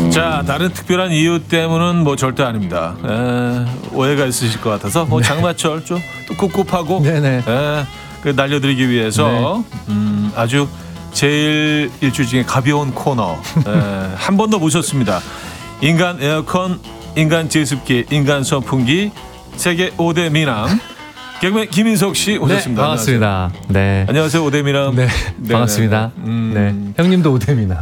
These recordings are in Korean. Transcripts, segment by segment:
자, 다른 특별한 이유 때문은 뭐 절대 아닙니다. 오해가 있으실 것 같아서 뭐 장마철 좀 또 꿉꿉하고 네네. 그 날려드리기 위해서 아주 제일 일주 중에 가벼운 코너 한 번 더 모셨습니다. 인간 에어컨, 인간 제습기, 인간 선풍기 세계 5대 미남 개그맨 김인석 씨 오셨습니다. 네, 반갑습니다. 네. 안녕하세요, 오대미남. 네, 반갑습니다. 네, 형님도 오대미남.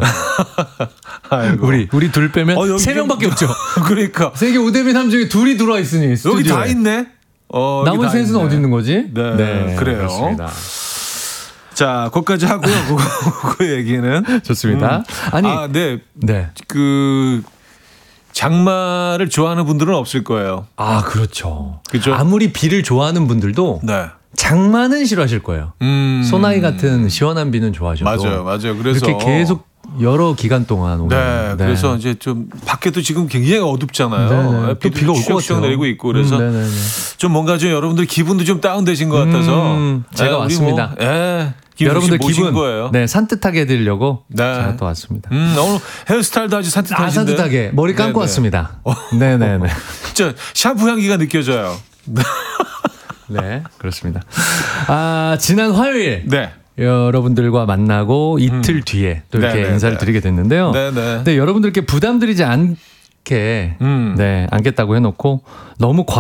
우리 둘 빼면 세 명밖에 없죠. 그러니까 세계 오대미남 중에 둘이 들어와 있으니 스튜디오에. 여기 다 있네. 남은 셋은 어디 있는 거지? 네, 그래요. 그렇습니다. 자, 거기까지 하고요. 그 얘기는 좋습니다. 아니, 네, 네. 그 장마를 좋아하는 분들은 없을 거예요. 아, 그렇죠. 그죠? 아무리 비를 좋아하는 분들도 네. 장마는 싫어하실 거예요. 소나기 같은 시원한 비는 좋아하셔도. 맞아요. 그래서 이렇게 계속 여러 기간 동안 오는. 네, 그래서 이제 좀 밖에도 지금 굉장히 어둡잖아요. 네네. 또 비가 올 것 같아요. 내리고 있고 그래서 좀 뭔가 좀 여러분들 기분도 좀 다운되신 것 같아서 제가 왔습니다. 여러분들 기분 거예요. 네, 산뜻하게 해드리려고 제가 또 왔습니다. 오늘 헤어스타일도 아주 산뜻하신데. 산뜻하게 머리 감고 네네. 왔습니다. 네네네. 진짜 샴푸 향기가 느껴져요. 네, 그렇습니다. 지난 화요일. 네. 여러분들과 만나고 이틀 뒤에 또 이렇게 인사를 드리게 됐는데요. 네네. 근데 여러분들께 부담드리지 않게 네, 않겠다고 해놓고 너무